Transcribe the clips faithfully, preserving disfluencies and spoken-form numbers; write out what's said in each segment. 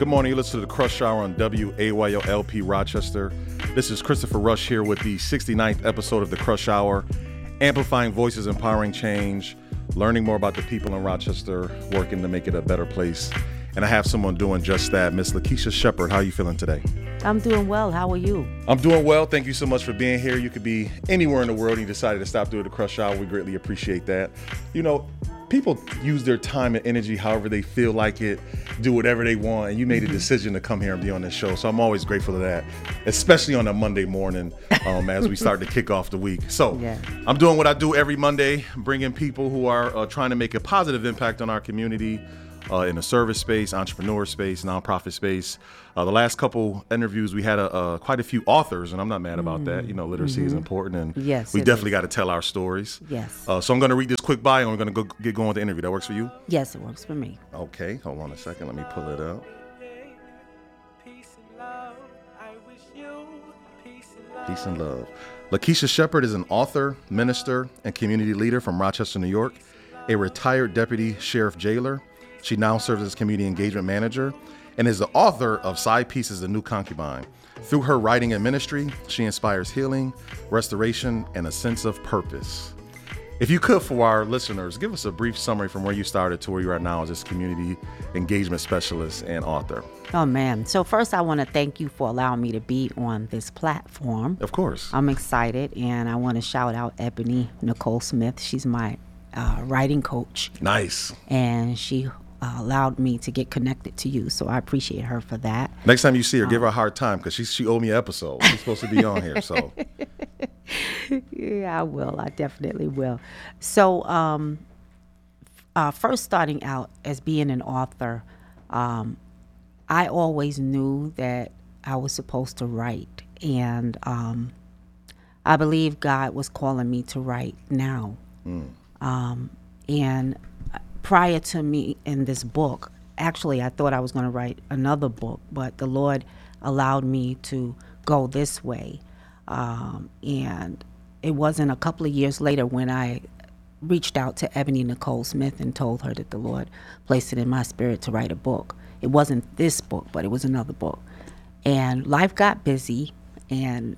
Good morning. You listen to the Crush Hour on W A Y O L P Rochester. This is Christopher Rush here with the sixty-ninth episode of the Crush Hour, amplifying voices, empowering change, learning more about the people in Rochester, working to make it a better place. And I have someone doing just that, Miss Lakeisha Shepard. How are you feeling today? I'm doing well. How are you? I'm doing well. Thank you so much for being here. You could be anywhere in the world and you decided to stop doing the Crush Hour. We greatly appreciate that. You know, people use their time and energy however they feel like it, do whatever they want, and you made a decision to come here and be on this show. So I'm always grateful for that, especially on a Monday morning um, as we start to kick off the week. So yeah. I'm doing what I do every Monday, bringing people who are uh, trying to make a positive impact on our community, Uh, in the service space, entrepreneur space, nonprofit space. Uh, the last couple interviews, we had a, uh, quite a few authors, and I'm not mad about that. You know, literacy mm-hmm. is important, and yes, we definitely got to tell our stories. Yes. Uh, so I'm going to read this quick bio, and we're going to go get going with the interview. That works for you? Yes, it works for me. Okay, hold on a second. Let me pull it up. Peace and love. Lakeisha Shepard is an author, minister, and community leader from Rochester, New York, a retired deputy sheriff jailer. She now serves as community engagement manager and is the author of Side Pieces, The New Concubine. Through her writing and ministry, she inspires healing, restoration, and a sense of purpose. If you could, for our listeners, give us a brief summary from where you started to where you are now as this community engagement specialist and author. Oh, man. So first, I want to thank you for allowing me to be on this platform. Of course. I'm excited, and I want to shout out Ebony Nicole Smith. She's my uh, writing coach. Nice. And she Uh, allowed me to get connected to you, so I appreciate her for that. Next time you see her, um, give her a hard time because she she owed me an episode. She's supposed to be on here, so. Yeah, I will. I definitely will. So, um, uh, first starting out as being an author, um, I always knew that I was supposed to write, and um, I believe God was calling me to write now. Mm. Um, and prior to me in this book, actually, I thought I was going to write another book, but the Lord allowed me to go this way. Um, and it wasn't a couple of years later when I reached out to Ebony Nicole Smith and told her that the Lord placed it in my spirit to write a book. It wasn't this book, but it was another book. And life got busy, and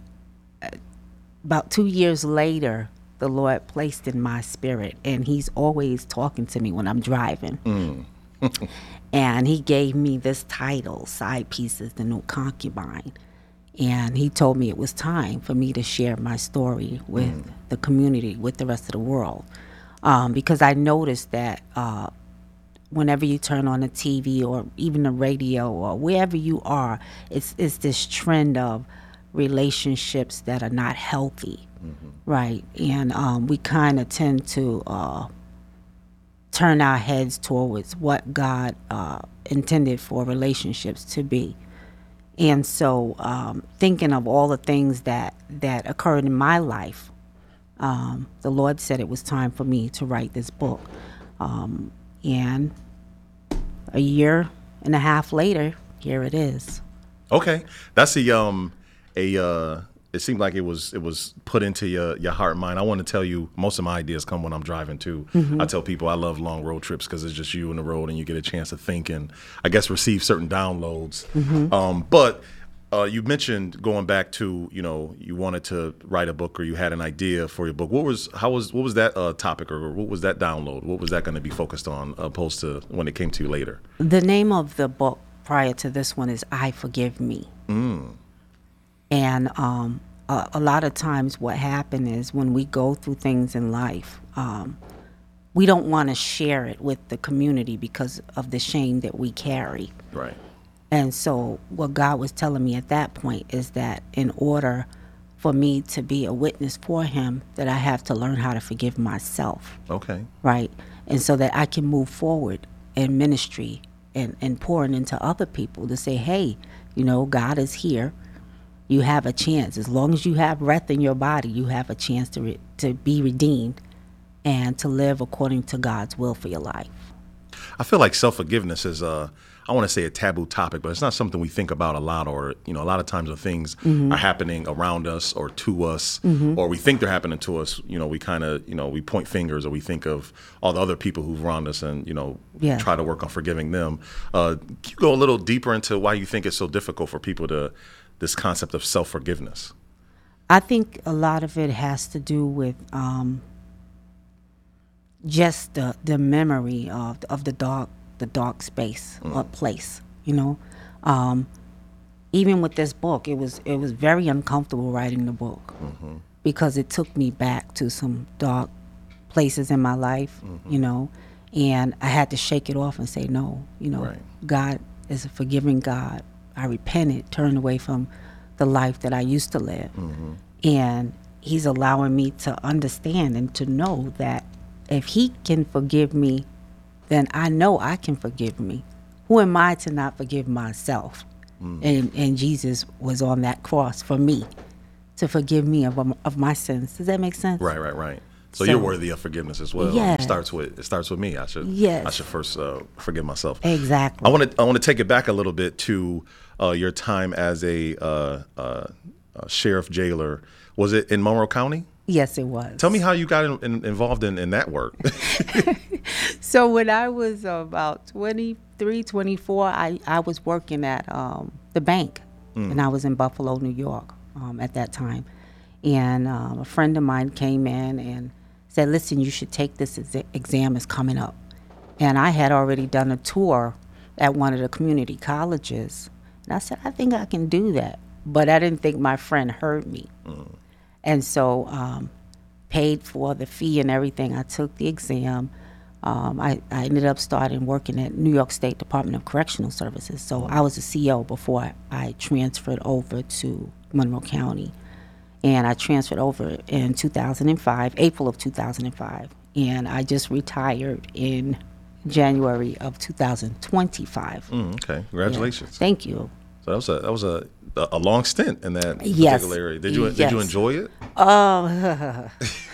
about two years later, the Lord placed in my spirit, and he's always talking to me when I'm driving. Mm. And he gave me this title, Side Pieces, The New Concubine. And he told me it was time for me to share my story with mm. the community, with the rest of the world. Um, because I noticed that uh, whenever you turn on the T V or even the radio or wherever you are, it's, it's this trend of relationships that are not healthy. Mm-hmm. Right. And um, we kind of tend to uh, turn our heads towards what God uh, intended for relationships to be. And so um, thinking of all the things that, that occurred in my life, um, the Lord said it was time for me to write this book. Um, and a year and a half later, here it is. Okay. That's a... Um A uh, it seemed like it was it was put into your, your heart and mind. I want to tell you, most of my ideas come when I'm driving too. Mm-hmm. I tell people I love long road trips because it's just you on the road and you get a chance to think and I guess receive certain downloads. Mm-hmm. Um, but uh, you mentioned going back to, you know, you wanted to write a book or you had an idea for your book. What was how was what was that uh, topic or what was that download? What was that going to be focused on opposed to when it came to you later? The name of the book prior to this one is I Forgive Me. Mm. And um, a, a lot of times what happens is when we go through things in life, um, we don't want to share it with the community because of the shame that we carry. Right. And so what God was telling me at that point is that in order for me to be a witness for him, that I have to learn how to forgive myself. Okay. Right. And so that I can move forward in ministry and, and pouring into other people to say, hey, you know, God is here. You have a chance. As long as you have breath in your body, you have a chance to re- to be redeemed and to live according to God's will for your life. I feel like self-forgiveness is a, I want to say a taboo topic, but it's not something we think about a lot. Or, you know, a lot of times when things mm-hmm. are happening around us or to us, mm-hmm. or we think they're happening to us, you know, we kind of, you know, we point fingers, or we think of all the other people who've wronged us and, you know, yeah. try to work on forgiving them. Uh, can you go a little deeper into why you think it's so difficult for people to, this concept of self-forgiveness? I think a lot of it has to do with um, just the, the memory of, of the dark the dark space mm. or place, you know. Um, even with this book, it was it was very uncomfortable writing the book mm-hmm. because it took me back to some dark places in my life, mm-hmm. you know, and I had to shake it off and say, no, you know, right. God is a forgiving God. I repented, turned away from the life that I used to live. Mm-hmm. And he's allowing me to understand and to know that if he can forgive me, then I know I can forgive me. Who am I to not forgive myself? Mm. And and Jesus was on that cross for me to forgive me of of my sins. Does that make sense? Right, right, right. So, so you're worthy of forgiveness as well. Yeah. It starts with it starts with me. I should yes. I should first uh, forgive myself. Exactly. I want to I want to take it back a little bit to uh, your time as a uh, uh, uh, sheriff jailer. Was it in Monroe County? Yes, it was. Tell me how you got in, in, involved in, in that work. So when I was about twenty-three, twenty-four, I, I was working at um, the bank, mm. and I was in Buffalo, New York um, at that time. And um, a friend of mine came in and said, listen, you should take this ex- exam. It's coming up. And I had already done a tour at one of the community colleges. And I said, I think I can do that. But I didn't think my friend heard me. Mm. And so um, paid for the fee and everything. I took the exam. Um, I, I ended up starting working at New York State Department of Correctional Services. So I was a C O before I, I transferred over to Monroe County. And I transferred over in two thousand five, April of two thousand five. And I just retired in January of two thousand twenty-five. Mm, okay, congratulations. Yeah. Thank you. So that was a that was a a long stint in that yes. particular area. Did you yes. did you enjoy it? Um,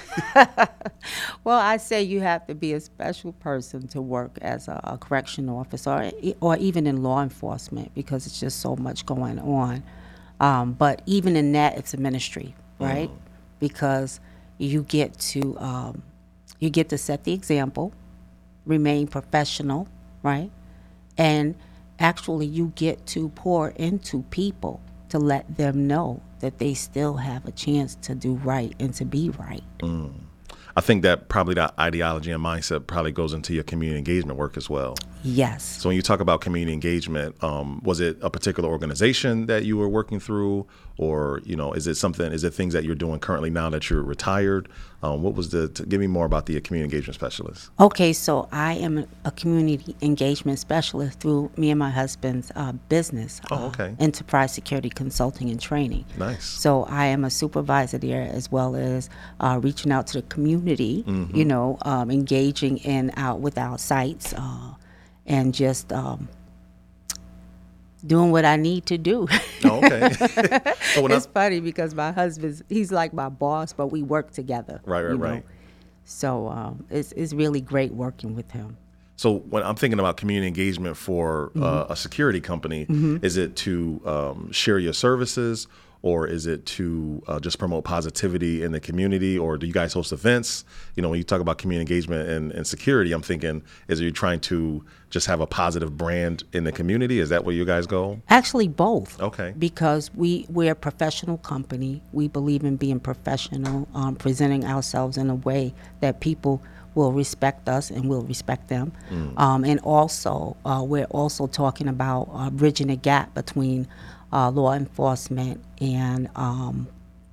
well, I say you have to be a special person to work as a, a correctional officer, or, or even in law enforcement, because it's just so much going on. Um, but even in that, it's a ministry, right? Mm. Because you get to um, you get to set the example, remain professional, right? And actually, you get to pour into people to let them know that they still have a chance to do right and to be right. Mm. I think that probably that ideology and mindset probably goes into your community engagement work as well. Yes. So when you talk about community engagement, um, was it a particular organization that you were working through, or you know, is it something? Is it things that you're doing currently now that you're retired? Um, what was the? To give me more about the community engagement specialist. Okay, so I am a community engagement specialist through me and my husband's uh, business. Oh, okay. Uh, Enterprise Security Consulting and Training. Nice. So I am a supervisor there, as well as uh, reaching out to the community. Mm-hmm. You know, um, engaging in out with our sites. Uh, And just um, doing what I need to do. Oh, okay. So when it's I, funny because my husband's, he's like my boss, but we work together. Right, right, you know? right. So um, it's, it's really great working with him. So when I'm thinking about community engagement for mm-hmm. uh, a security company, mm-hmm. is it to um, share your services, or is it to uh, just promote positivity in the community, or do you guys host events? You know, when you talk about community engagement and, and security, I'm thinking, is it you trying to just have a positive brand in the community? Is that where you guys go? Actually, both. Okay. Because we, we're a professional company. We believe in being professional, um, presenting ourselves in a way that people will respect us and we'll respect them. Mm. Um, and also, uh, we're also talking about uh, bridging the gap between Uh, law enforcement and um,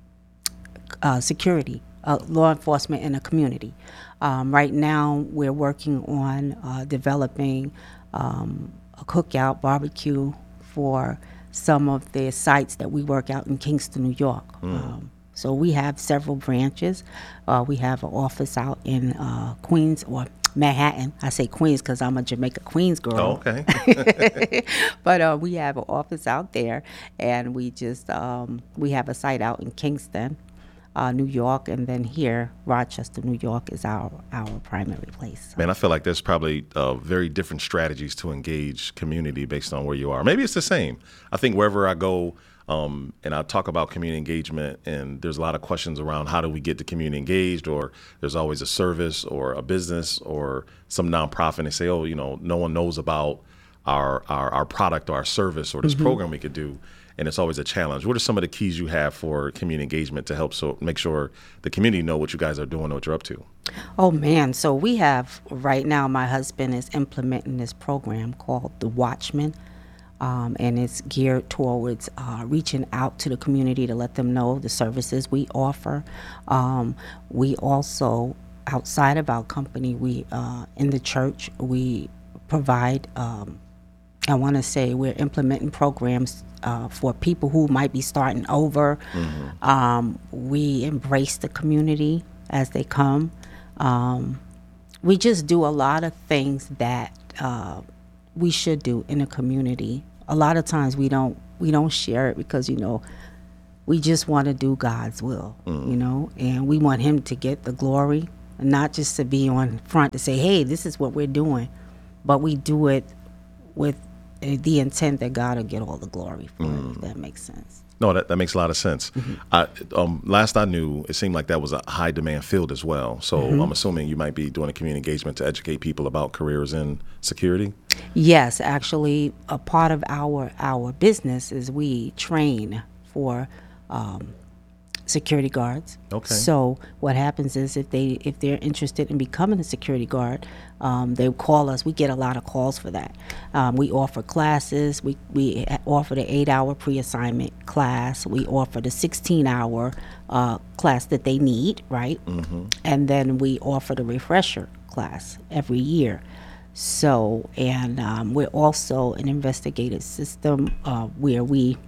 uh, security, uh, law enforcement in the community. Um, right now, we're working on uh, developing um, a cookout barbecue for some of the sites that we work out in Kingston, New York. Mm. Um, so we have several branches. Uh, we have an office out in uh, Queens, or Manhattan. I say Queens because I'm a Jamaica Queens girl. Oh, okay. But uh, we have an office out there, and we just um, we have a site out in Kingston. uh, New York, and then here, Rochester, New York, is our our primary place. Man, I feel like there's probably uh, very different strategies to engage community based on where you are. Maybe it's the same. I think wherever I go, um, and I talk about community engagement, and there's a lot of questions around how do we get the community engaged, or there's always a service or a business or some nonprofit, and they say, oh, you know, no one knows about our our, our product or our service or this mm-hmm. program we could do. And it's always a challenge. What are some of the keys you have for community engagement to help so make sure the community know what you guys are doing and what you're up to? Oh, man. So we have right now, my husband is implementing this program called The Watchman. Um, and it's geared towards uh, reaching out to the community to let them know the services we offer. Um, we also, outside of our company, we uh, in the church, we provide um, I want to say we're implementing programs uh, for people who might be starting over. Mm-hmm. Um, we embrace the community as they come. Um, we just do a lot of things that uh, we should do in a community. A lot of times we don't we don't share it because, you know, we just want to do God's will, mm. you know, and we want Him to get the glory, and not just to be on front to say, hey, this is what we're doing, but we do it with the intent that God will get all the glory for mm. it, if that makes sense. No, that, that makes a lot of sense. Mm-hmm. I, um, last I knew, it seemed like that was a high demand field as well. So mm-hmm. I'm assuming you might be doing a community engagement to educate people about careers in security? Yes, actually, a part of our our business is we train for um, security guards. Okay. So what happens is if they if they're interested in becoming a security guard, um, they call us. We get a lot of calls for that. Um, we offer classes. We we offer the eight-hour pre-assignment class. We offer the sixteen-hour uh, class that they need, right? Mm-hmm. And then we offer the refresher class every year. So, and um, we're also an investigative system uh, where we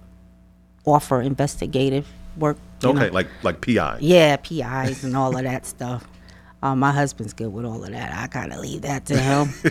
offer investigative work. Okay, know. like like P I. Yeah, P Is and all of that stuff. Um, my husband's good with all of that. I kind of leave that to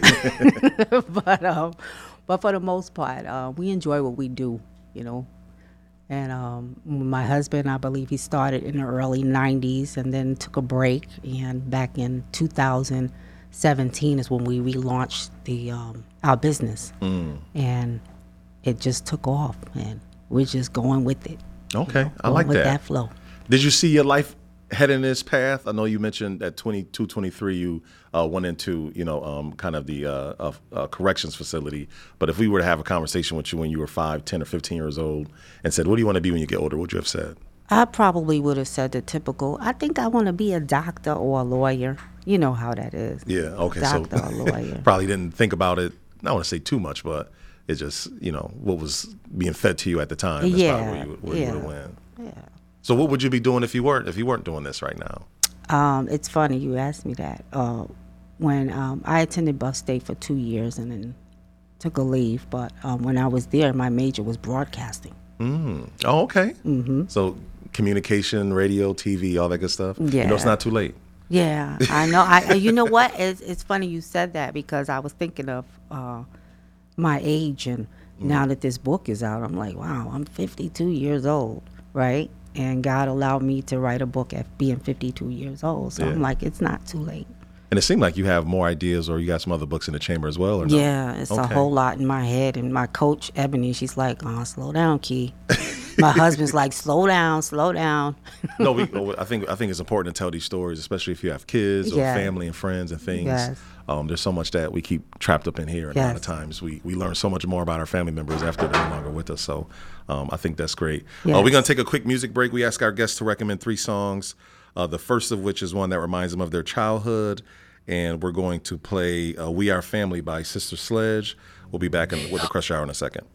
him. but um, but for the most part, uh, we enjoy what we do, you know. And um, my husband, I believe he started in the early nineties and then took a break. And back in two thousand seventeen is when we relaunched the um, our business. Mm. And it just took off, and we're just going with it. Okay, you know, I like with that. that flow. Did you see your life heading this path? I know you mentioned at twenty-two, twenty-three you uh, went into, you know, um, kind of the uh, uh, uh, corrections facility. But if we were to have a conversation with you when you were five, ten, or fifteen years old and said, what do you want to be when you get older, what would you have said? I probably would have said the typical, I think I want to be a doctor or a lawyer. You know how that is. Yeah, okay. Doctor so or lawyer. Probably didn't think about it, I don't want to say too much, but it's just, you know, what was being fed to you at the time. That's yeah, probably where you, where yeah, you would have went. Yeah. So what would you be doing if you weren't if you weren't doing this right now? Um, it's funny you asked me that. Uh, when um, I attended Buff State for two years and then took a leave, but um, when I was there, my major was broadcasting. Mm. Oh, okay. Mm-hmm. So communication, radio, T V, all that good stuff. Yeah. You know, it's not too late. Yeah, I know. I you know what? It's it's funny you said that because I was thinking of uh, my age, and mm. now that this book is out, I'm like, wow, I'm fifty-two years old, right? And God allowed me to write a book at being fifty-two years old. So yeah. I'm like, it's not too late. And it seemed like you have more ideas, or you got some other books in the chamber as well, or no? Yeah, it's okay. a whole lot in my head. And my coach, Ebony, she's like, oh, slow down, Key. My husband's like, slow down, slow down. No, we, I think I think it's important to tell these stories, especially if you have kids or yeah. family and friends and things. Yes. Um, there's so much that we keep trapped up in here, and yes. a lot of times we, we learn so much more about our family members after they're no longer with us. So um, I think that's great. Yes. Uh, we're going to take a quick music break. We ask our guests to recommend three songs, uh, the first of which is one that reminds them of their childhood. And we're going to play uh, We Are Family by Sister Sledge. We'll be back in, with the Crush Hour in a second.